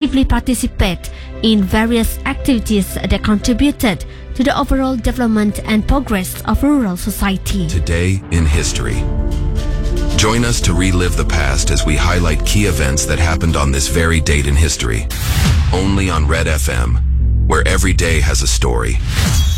actively participate in various activities that contributed to the overall development and progress of rural society. Today in history. Join us to relive the past as we highlight key events that happened on this very date in history. Only on Red FM, where every day has a story.